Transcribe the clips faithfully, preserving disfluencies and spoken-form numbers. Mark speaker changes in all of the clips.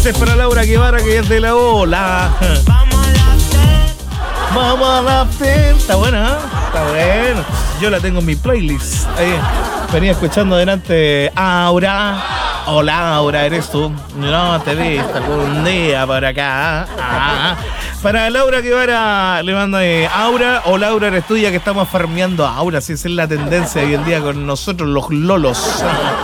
Speaker 1: Este es para Laura Guevara, que es de la ola. Vamos a la fiesta. Está buena, ¿eh? Está bueno. Yo la tengo en mi playlist. Ahí. Venía escuchando adelante Aura. Hola, Aura, ¿eres tú? No te he visto algún día por acá. Ah. Para Laura Guevara le manda eh, Aura o Laura eres tuya, que estamos farmeando a Aura, si esa es la tendencia hoy en día con nosotros los lolos.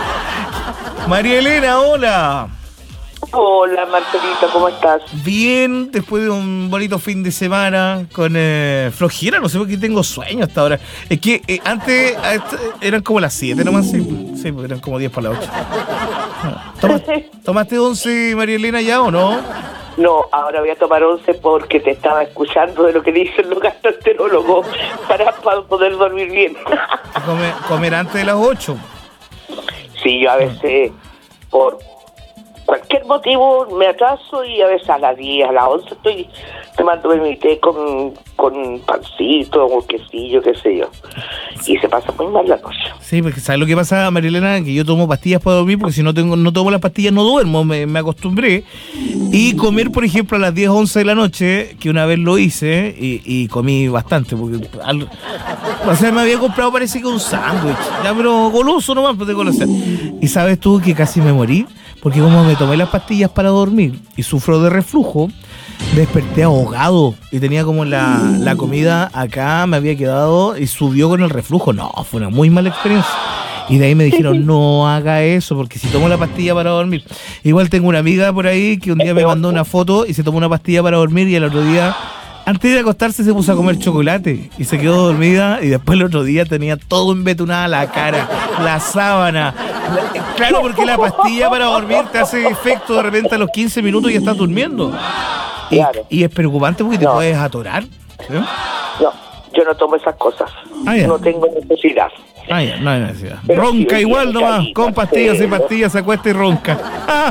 Speaker 1: María Elena, hola.
Speaker 2: Hola Marcelita, ¿cómo estás?
Speaker 1: Bien, después de un bonito fin de semana con eh, flojera, no sé por qué tengo sueño hasta ahora. Es que eh, antes eran como las siete nomás, sí, sí, porque eran como diez para las ocho. ¿Tomaste, ¿Tomaste once, María Elena, ya o no?
Speaker 2: No, ahora voy a tomar once porque te estaba escuchando de lo que dicen los gastroenterólogos para, para poder dormir bien.
Speaker 1: Comer, comer antes de las ocho.
Speaker 2: Sí, yo a veces por cualquier motivo me atraso y a veces a las diez, a las once estoy tomándome mi té con, con pancito o quesillo, qué sé yo. Y se pasa muy mal la noche.
Speaker 1: Sí, porque ¿sabes lo que pasa, Marilena? Que yo tomo pastillas para dormir, porque si no tengo no tomo las pastillas no duermo, me, me acostumbré. Y comer, por ejemplo, a las diez, once de la noche, que una vez lo hice, y, y comí bastante, porque al, o sea, me había comprado parece que un sándwich, ya, pero goloso nomás, pues de conocer. Y sabes tú que casi me morí, porque como me tomé las pastillas para dormir y sufro de reflujo, desperté ahogado y tenía como la, la comida acá, me había quedado y subió con el reflujo. No, fue una muy mala experiencia. Y de ahí me dijeron, no haga eso, porque si tomo la pastilla para dormir. Igual tengo una amiga por ahí que un día me mandó una foto y se tomó una pastilla para dormir y el otro día, antes de acostarse, se puso a comer chocolate y se quedó dormida y después el otro día tenía todo embetunada la cara, la sábana. La, claro, porque la pastilla para dormir te hace efecto de repente a los quince minutos y ya estás durmiendo. Y, claro. y es preocupante porque te no. puedes atorar. ¿Sí?
Speaker 2: No, yo no tomo esas cosas. Ah, no tengo necesidad.
Speaker 1: Ah, ya, no hay necesidad. Pero ronca sí, igual nomás, carita, con pastillas y pastillas se acuesta y ronca. Ah.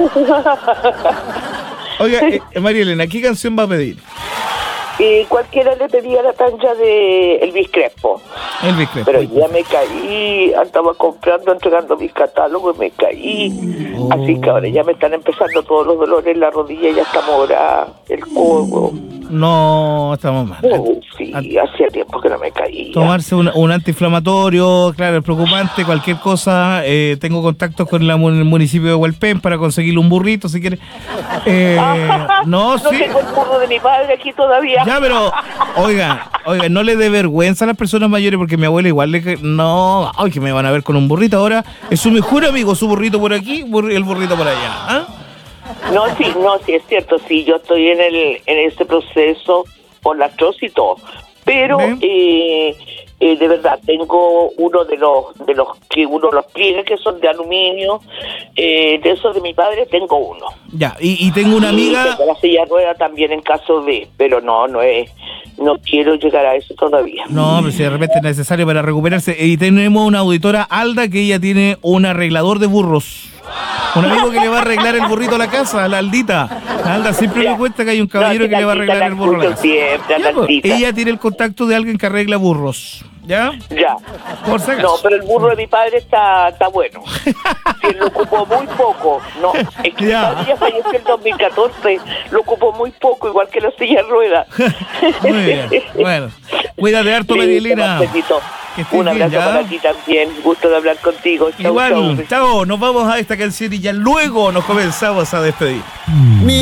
Speaker 1: Oiga, eh, María Elena, ¿qué canción va a pedir?
Speaker 2: Y cualquiera le pedía la cancha de Elvis Crespo.
Speaker 1: Elvis Crespo.
Speaker 2: Pero ya me caí, andaba comprando, entregando mis catálogos y me caí. Oh. Así que ahora ya me están empezando todos los dolores en la rodilla, ya está morada, el codo.
Speaker 1: No, estamos mal.
Speaker 2: Oh, sí, hacía tiempo que no me caía.
Speaker 1: Tomarse un, un antiinflamatorio, claro, es preocupante, cualquier cosa. Eh, tengo contactos con la, el municipio de Hualpén para conseguirle un burrito, si quieres. Eh, no,
Speaker 2: no
Speaker 1: sí.
Speaker 2: tengo el burro de mi padre aquí todavía.
Speaker 1: Ya, pero, oiga, oiga, no le dé vergüenza a las personas mayores, porque mi abuela igual le... No, ay, que me van a ver con un burrito ahora. Es su mejor amigo, su burrito por aquí, el burrito por allá, ¿ah?
Speaker 2: No, sí, no, sí, es cierto, sí, yo estoy en el en este proceso por la artrosis y todo, pero eh, eh, de verdad tengo uno de los de los que uno los pliegues que son de aluminio, eh, de esos de mi padre tengo uno.
Speaker 1: Ya, y, y tengo una amiga.
Speaker 2: Y tengo la silla de rueda también en caso de, pero no, no es, no quiero llegar a eso todavía.
Speaker 1: No, pero si de repente es necesario para recuperarse. Y tenemos una auditora, Alda, que ella tiene un arreglador de burros. Un amigo que le va a arreglar el burrito a la casa, a la Aldita. La Alda siempre ya. me cuenta que hay un caballero no, que le va a arreglar el burro a la casa.
Speaker 2: Siempre,
Speaker 1: ya, pues, ella tiene el contacto de alguien que arregla burros. ¿Ya?
Speaker 2: Ya.
Speaker 1: Por si acaso.
Speaker 2: No, pero el burro de mi padre está, está bueno. Si él lo ocupó muy poco. No, es que ya. mi padre ya falleció en dos mil catorce. Lo ocupó muy poco, igual que la silla de ruedas.
Speaker 1: Muy bien. Bueno, cuídate harto, María Elena.
Speaker 2: Un abrazo bien, para ti también. Gusto de hablar contigo. Chau,
Speaker 1: igual,
Speaker 2: chau.
Speaker 1: chao. Nos vamos a esta canción y ya luego nos comenzamos a despedir.